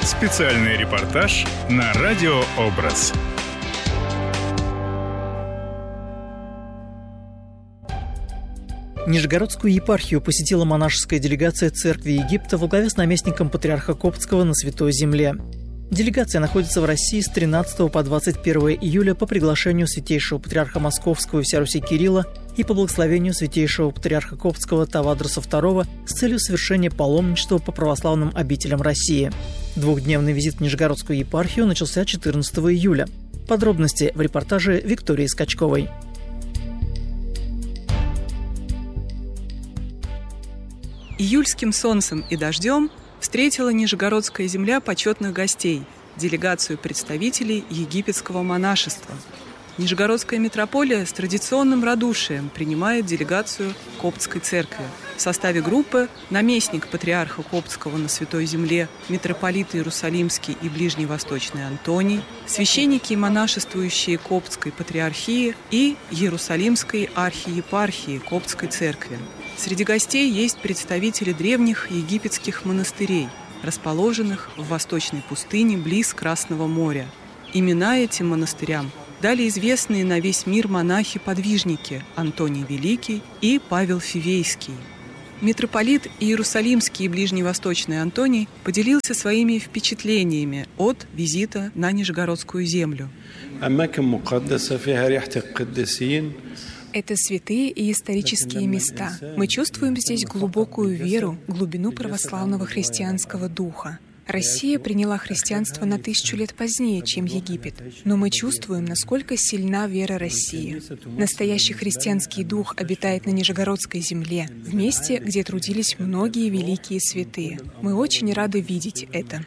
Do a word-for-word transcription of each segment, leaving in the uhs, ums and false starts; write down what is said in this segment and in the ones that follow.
Специальный репортаж на Радио Образ. Нижегородскую епархию посетила монашеская делегация Церкви Египта во главе с наместником патриарха Коптского на Святой Земле. Делегация находится в России с тринадцатого по двадцать первое июля по приглашению святейшего патриарха Московского и вся Руси Кирилла и по благословению святейшего патриарха Коптского Тавадроса второго с целью совершения паломничества по православным обителям России. Двухдневный визит в Нижегородскую епархию начался четырнадцатого июля. Подробности в репортаже Виктории Скачковой. Июльским солнцем и дождем встретила Нижегородская земля почетных гостей, делегацию представителей египетского монашества. Нижегородская митрополия с традиционным радушием принимает делегацию Коптской церкви. В составе группы наместник патриарха Коптского на Святой Земле, митрополит Иерусалимский и Ближневосточный Антоний, священники и монашествующие Коптской патриархии и Иерусалимской архиепархии Коптской церкви. Среди гостей есть представители древних египетских монастырей, расположенных в восточной пустыне близ Красного моря. Имена этим монастырям дали известные на весь мир монахи-подвижники Антоний Великий и Павел Фивейский. Митрополит Иерусалимский и Ближневосточный Антоний поделился своими впечатлениями от визита на Нижегородскую землю. Это святые и исторические места. Мы чувствуем здесь глубокую веру, глубину православного христианского духа. Россия приняла христианство на тысячу лет позднее, чем Египет, но мы чувствуем, насколько сильна вера России. Настоящий христианский дух обитает на Нижегородской земле, в месте, где трудились многие великие святые. Мы очень рады видеть это.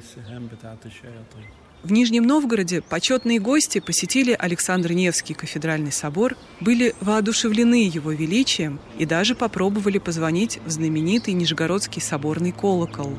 В Нижнем Новгороде почетные гости посетили Александр Невский кафедральный собор, были воодушевлены его величием и даже попробовали позвонить в знаменитый Нижегородский соборный колокол.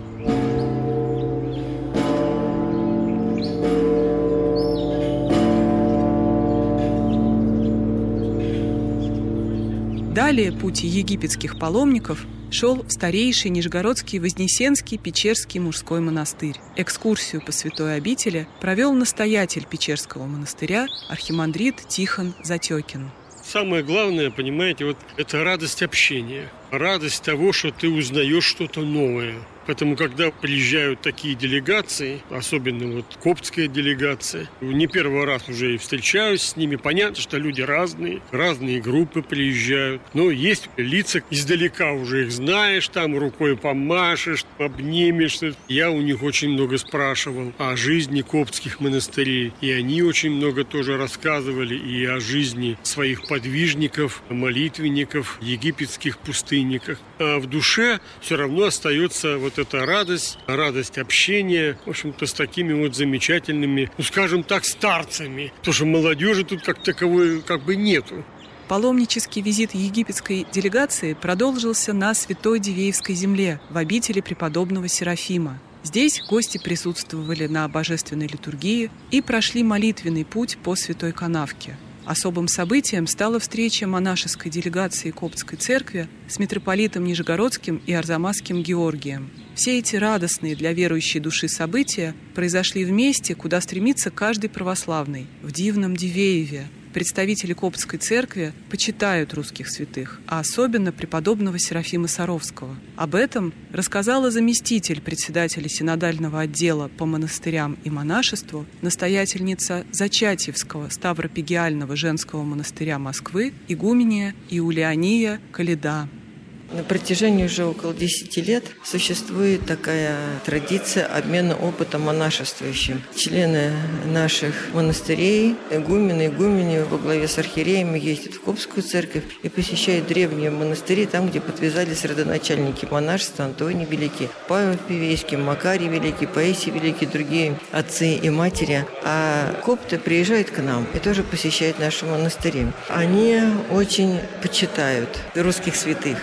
Далее путь египетских паломников шел в старейший Нижегородский Вознесенский Печерский мужской монастырь. Экскурсию по святой обители провел настоятель Печерского монастыря архимандрит Тихон Затекин. Самое главное, понимаете, вот это радость общения, радость того, что ты узнаешь что-то новое. Поэтому, когда приезжают такие делегации, особенно вот коптская делегация, не первый раз уже и встречаюсь с ними. Понятно, что люди разные, разные группы приезжают. Но есть лица издалека, уже их знаешь, там рукой помашешь, обнимешься. Я у них очень много спрашивал о жизни коптских монастырей. И они очень много тоже рассказывали и о жизни своих подвижников, молитвенников, египетских пустынников. А в душе все равно остается вот эта радость, радость общения, в общем-то, с такими вот замечательными, ну, скажем так, старцами. Потому что молодежи тут как таковой как бы нету. Паломнический визит египетской делегации продолжился на Святой Дивеевской земле, в обители преподобного Серафима. Здесь гости присутствовали на божественной литургии и прошли молитвенный путь по Святой Канавке. Особым событием стала встреча монашеской делегации Коптской церкви с митрополитом Нижегородским и Арзамасским Георгием. Все эти радостные для верующей души события произошли в месте, куда стремится каждый православный, в дивном Дивееве. Представители Коптской церкви почитают русских святых, а особенно преподобного Серафима Саровского. Об этом рассказала заместитель председателя синодального отдела по монастырям и монашеству, настоятельница Зачатьевского Ставропигиального женского монастыря Москвы, игумения Иулиания Каледа. На протяжении уже около десяти лет существует такая традиция обмена опытом монашествующим. Члены наших монастырей, игумены, игумени во главе с архиереями ездят в Коптскую церковь и посещают древние монастыри, там, где подвязались родоначальники монашества Антоний Великий, Павел Фивейский, Макарий Великий, Паисий Великий, другие отцы и матери. А копты приезжают к нам и тоже посещают наши монастыри. Они очень почитают русских святых. Они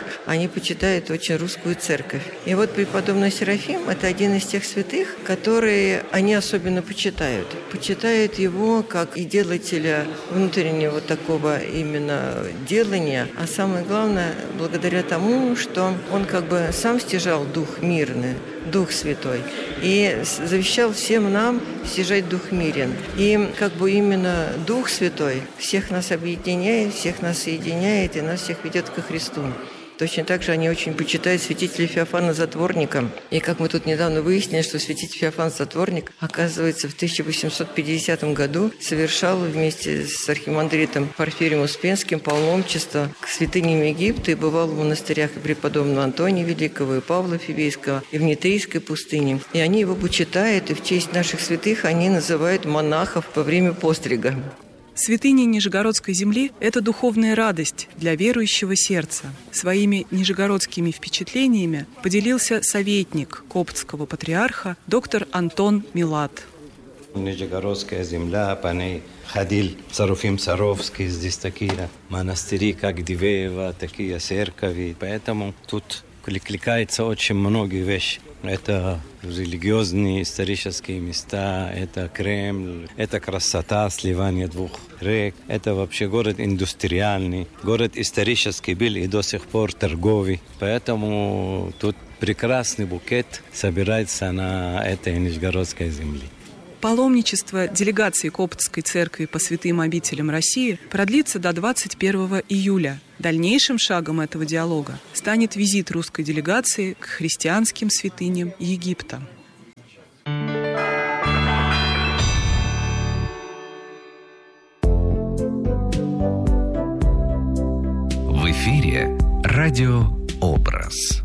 они почитают очень русскую церковь. И вот преподобный Серафим – это один из тех святых, которые они особенно почитают. Почитают его как и делателя внутреннего такого именно делания, а самое главное, благодаря тому, что он как бы сам стяжал дух мирный, Дух Святой, и завещал всем нам стяжать Дух мирен. И как бы именно Дух Святой всех нас объединяет, всех нас соединяет и нас всех ведет ко Христу. Точно так же они очень почитают святителя Феофана Затворника. И как мы тут недавно выяснили, что святитель Феофан Затворник, оказывается, в тысяча восемьсот пятидесятом году совершал вместе с архимандритом Порфирием Успенским паломничество к святыням Египта и бывал в монастырях и преподобного Антония Великого, и Павла Фивейского, и в Нитрийской пустыне. И они его почитают, и в честь наших святых они называют монахов во время пострига. Святыня Нижегородской земли – это духовная радость для верующего сердца. Своими нижегородскими впечатлениями поделился советник коптского патриарха доктор Антон Милат. Нижегородская земля, по ней ходил Серафим Саровский, здесь такие монастыри, как Дивеево, такие церкви. Поэтому тут кликается очень многие вещи. Это религиозные исторические места, это Кремль, это красота сливания двух рек, это вообще город индустриальный, город исторический был и до сих пор торговый. Поэтому тут прекрасный букет собирается на этой Нижегородской земле. Паломничество делегации Коптской церкви по святым обителям России продлится до двадцать первого июля. Дальнейшим шагом этого диалога станет визит русской делегации к христианским святыням Египта. В эфире радио «Образ».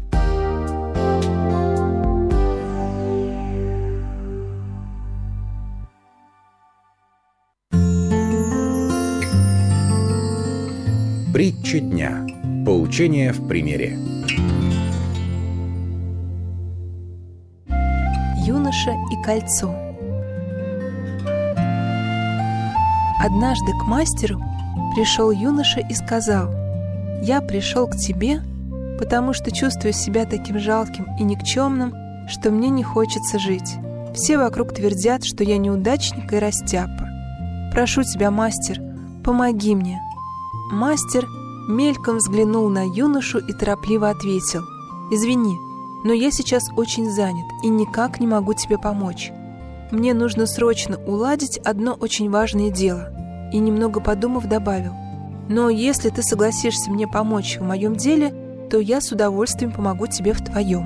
Притча дня. Поучение в примере. Юноша и кольцо. Однажды к мастеру пришел юноша и сказал: «Я пришел к тебе, потому что чувствую себя таким жалким и никчемным, что мне не хочется жить. Все вокруг твердят, что я неудачник и растяпа. Прошу тебя, мастер, помоги мне». Мастер мельком взглянул на юношу и торопливо ответил: «Извини, но я сейчас очень занят и никак не могу тебе помочь. Мне нужно срочно уладить одно очень важное дело». И, немного подумав, добавил: «Но если ты согласишься мне помочь в моем деле, то я с удовольствием помогу тебе в твоем».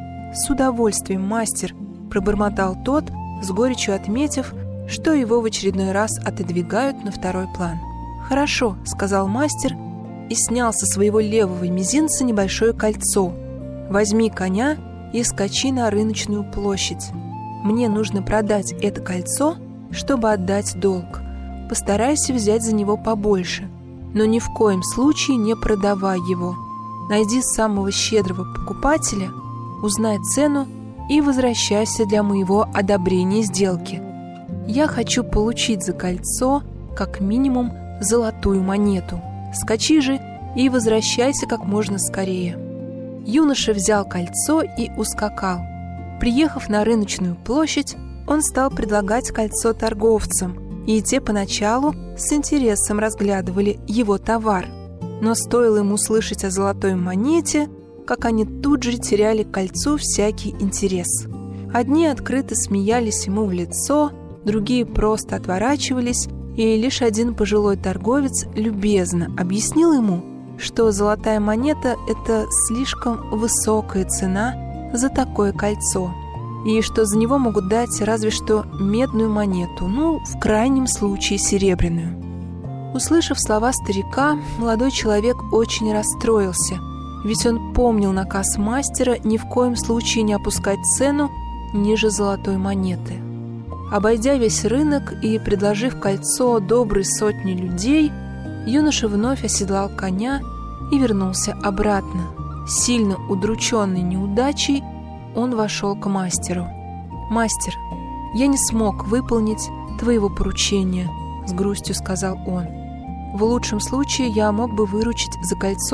«С удовольствием, мастер», — пробормотал тот, с горечью отметив, что его в очередной раз отодвигают на второй план. «Хорошо», — сказал мастер и снял со своего левого мизинца небольшое кольцо. «Возьми коня и скачи на рыночную площадь. Мне нужно продать это кольцо, чтобы отдать долг. Постарайся взять за него побольше, но ни в коем случае не продавай его. Найди самого щедрого покупателя, узнай цену и возвращайся для моего одобрения сделки. Я хочу получить за кольцо как минимум золотую монету. Скачи же и возвращайся как можно скорее». Юноша взял кольцо и ускакал. Приехав на рыночную площадь, он стал предлагать кольцо торговцам, и те поначалу с интересом разглядывали его товар. Но стоило ему услышать о золотой монете, как они тут же теряли к кольцу всякий интерес. Одни открыто смеялись ему в лицо, другие просто отворачивались, и лишь один пожилой торговец любезно объяснил ему, что золотая монета – это слишком высокая цена за такое кольцо, и что за него могут дать разве что медную монету, ну, в крайнем случае серебряную. Услышав слова старика, молодой человек очень расстроился, ведь он помнил наказ мастера ни в коем случае не опускать цену ниже золотой монеты. Обойдя весь рынок и предложив кольцо доброй сотне людей, юноша вновь оседлал коня и вернулся обратно. Сильно удрученный неудачей, он вошел к мастеру. «Мастер, я не смог выполнить твоего поручения», — с грустью сказал он. «В лучшем случае я мог бы выручить за кольцо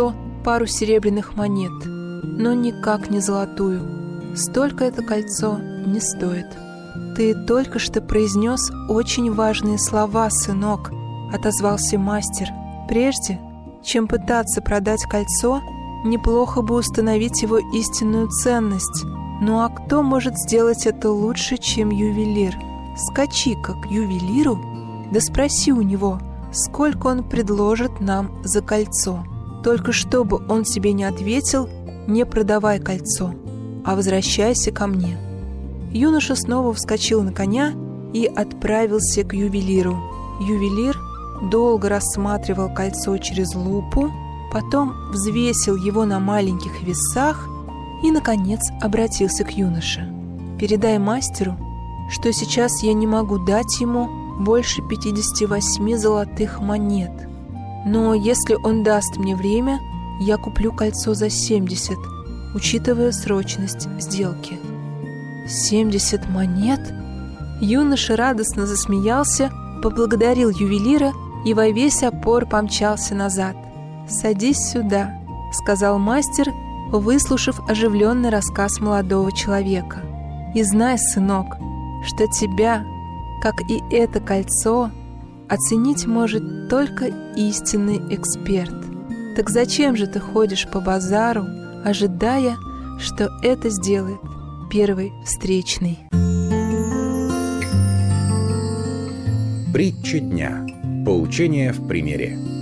пару серебряных монет, но никак не золотую. Столько это кольцо не стоит. Ты только что произнес очень важные слова, сынок, отозвался мастер. Прежде чем пытаться продать кольцо, неплохо бы установить его истинную ценность. Ну а кто может сделать это лучше, чем ювелир? Скачи-ка к ювелиру, да спроси у него, сколько он предложит нам за кольцо. Только чтобы он тебе не ответил, не продавай кольцо, а возвращайся ко мне. Юноша снова вскочил на коня и отправился к ювелиру. Ювелир долго рассматривал кольцо через лупу, потом взвесил его на маленьких весах и, наконец, обратился к юноше. «Передай мастеру, что сейчас я не могу дать ему больше пятидесяти восьми золотых монет. Но если он даст мне время, я куплю кольцо за семьдесят, учитывая срочность сделки». «Семьдесят монет?» Юноша радостно засмеялся, поблагодарил ювелира и во весь опор помчался назад. «Садись сюда», — сказал мастер, выслушав оживленный рассказ молодого человека. «И знай, сынок, что тебя, как и это кольцо, оценить может только истинный эксперт. Так зачем же ты ходишь по базару, ожидая, что это сделает первый встречный?» Притча дня. Поучение в примере.